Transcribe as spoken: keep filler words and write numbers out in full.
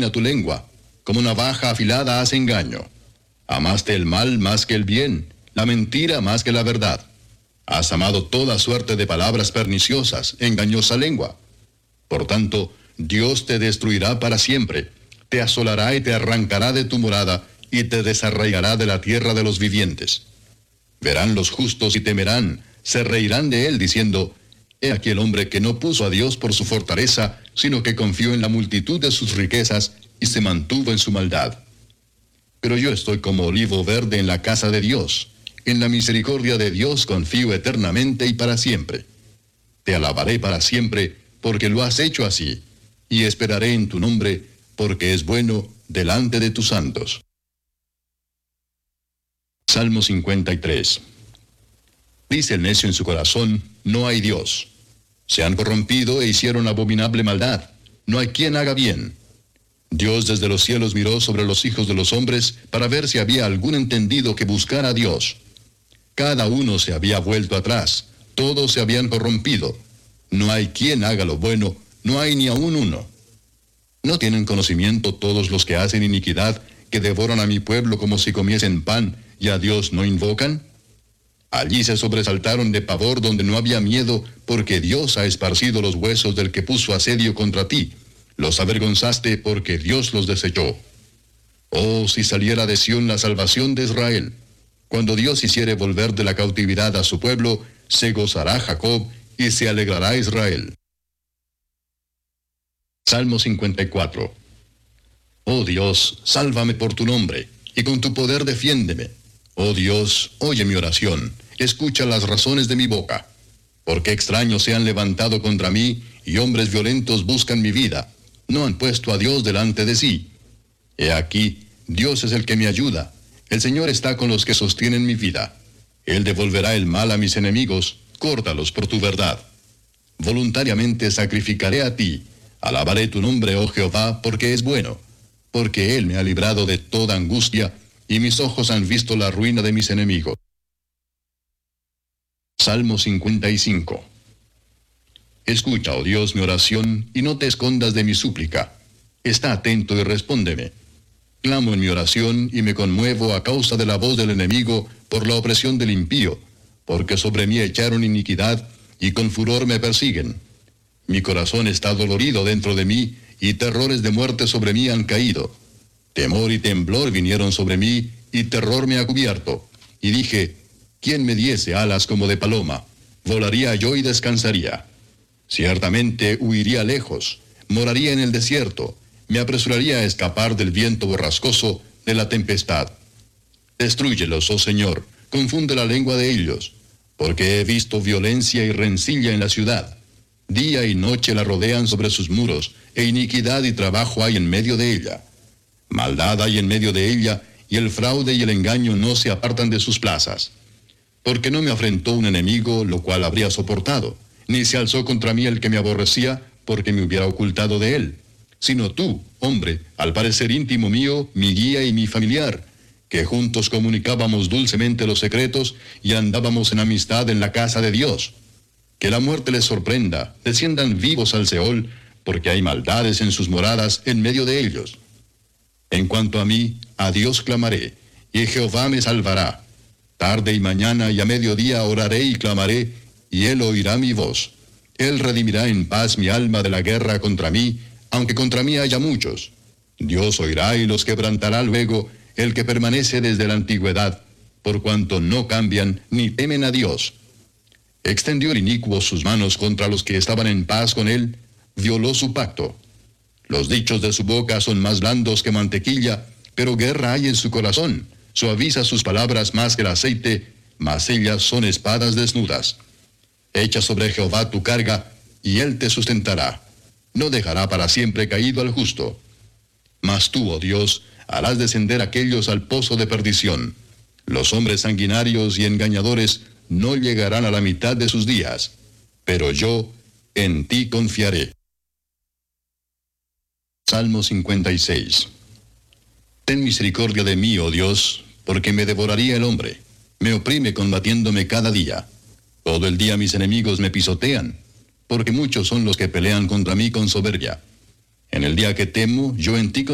inclina tu lengua, como navaja afilada hace engaño. Amaste el mal más que el bien, la mentira más que la verdad. Has amado toda suerte de palabras perniciosas, engañosa lengua. Por tanto, Dios te destruirá para siempre, te asolará y te arrancará de tu morada, y te desarraigará de la tierra de los vivientes. Verán los justos y temerán, se reirán de él, diciendo, he aquí el hombre que no puso a Dios por su fortaleza, sino que confió en la multitud de sus riquezas, y se mantuvo en su maldad. Pero yo estoy como olivo verde en la casa de Dios. En la misericordia de Dios confío eternamente y para siempre. Te alabaré para siempre, porque lo has hecho así, y esperaré en tu nombre, porque es bueno delante de tus santos. Salmo cincuenta y tres. Dice el necio en su corazón, no hay Dios. Se han corrompido e hicieron abominable maldad. No hay quien haga bien. Dios desde los cielos miró sobre los hijos de los hombres para ver si había algún entendido que buscara a Dios. Cada uno se había vuelto atrás, todos se habían corrompido. No hay quien haga lo bueno, no hay ni aun uno. ¿No tienen conocimiento todos los que hacen iniquidad, que devoran a mi pueblo como si comiesen pan, y a Dios no invocan? Allí se sobresaltaron de pavor donde no había miedo, porque Dios ha esparcido los huesos del que puso asedio contra ti. Los avergonzaste porque Dios los desechó. Oh, si saliera de Sión la salvación de Israel. Cuando Dios hiciere volver de la cautividad a su pueblo, se gozará Jacob y se alegrará Israel. Salmo cincuenta y cuatro. Oh Dios, sálvame por tu nombre, y con tu poder defiéndeme. Oh Dios, oye mi oración, escucha las razones de mi boca. Porque extraños se han levantado contra mí, y hombres violentos buscan mi vida. No han puesto a Dios delante de sí. He aquí, Dios es el que me ayuda. El Señor está con los que sostienen mi vida. Él devolverá el mal a mis enemigos, córtalos por tu verdad. Voluntariamente sacrificaré a ti. Alabaré tu nombre, oh Jehová, porque es bueno. Porque Él me ha librado de toda angustia, y mis ojos han visto la ruina de mis enemigos. Salmo cincuenta y cinco. Escucha, oh Dios, mi oración, y no te escondas de mi súplica. Está atento y respóndeme. Clamo en mi oración y me conmuevo a causa de la voz del enemigo, por la opresión del impío, porque sobre mí echaron iniquidad, y con furor me persiguen. Mi corazón está dolorido dentro de mí, y terrores de muerte sobre mí han caído. Temor y temblor vinieron sobre mí, y terror me ha cubierto. Y dije, ¿quién me diese alas como de paloma? Volaría yo y descansaría. Ciertamente huiría lejos, moraría en el desierto, me apresuraría a escapar del viento borrascoso, de la tempestad. Destrúyelos, oh Señor, confunde la lengua de ellos, porque he visto violencia y rencilla en la ciudad. Día y noche la rodean sobre sus muros, e iniquidad y trabajo hay en medio de ella. Maldad hay en medio de ella, y el fraude y el engaño no se apartan de sus plazas. Porque no me afrentó un enemigo, lo cual habría soportado, ni se alzó contra mí el que me aborrecía, porque me hubiera ocultado de él. Sino tú, hombre, al parecer íntimo mío, mi guía y mi familiar, que juntos comunicábamos dulcemente los secretos y andábamos en amistad en la casa de Dios. Que la muerte les sorprenda, desciendan vivos al Seol, porque hay maldades en sus moradas en medio de ellos. En cuanto a mí, a Dios clamaré, y Jehová me salvará. Tarde y mañana y a mediodía oraré y clamaré, y él oirá mi voz. Él redimirá en paz mi alma de la guerra contra mí, aunque contra mí haya muchos. Dios oirá y los quebrantará luego, el que permanece desde la antigüedad, por cuanto no cambian ni temen a Dios. Extendió el inicuo sus manos contra los que estaban en paz con él, violó su pacto. Los dichos de su boca son más blandos que mantequilla, pero guerra hay en su corazón. Suaviza sus palabras más que el aceite, mas ellas son espadas desnudas. Echa sobre Jehová tu carga, y él te sustentará. No dejará para siempre caído al justo. Mas tú, oh Dios, harás descender aquellos al pozo de perdición. Los hombres sanguinarios y engañadores no llegarán a la mitad de sus días. Pero yo en ti confiaré. Salmo cincuenta y seis. Ten misericordia de mí, oh Dios, porque me devoraría el hombre. Me oprime combatiéndome cada día. Todo el día mis enemigos me pisotean, porque muchos son los que pelean contra mí con soberbia. En el día que temo, yo en ti